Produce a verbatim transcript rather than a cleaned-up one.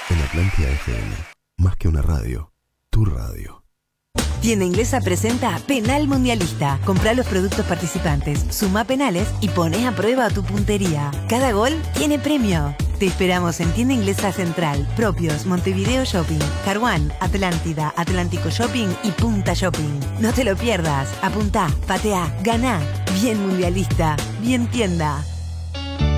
En Atlántida F M, más que una radio, tu radio. Tienda Inglesa presenta Penal Mundialista. Comprá los productos participantes, suma penales y poné a prueba tu puntería. Cada gol tiene premio. Te esperamos en Tienda Inglesa Central, Propios, Montevideo Shopping, Carhuán, Atlántida, Atlántico Shopping y Punta Shopping. No te lo pierdas. Apuntá, pateá, ganá. Bien mundialista, bien tienda.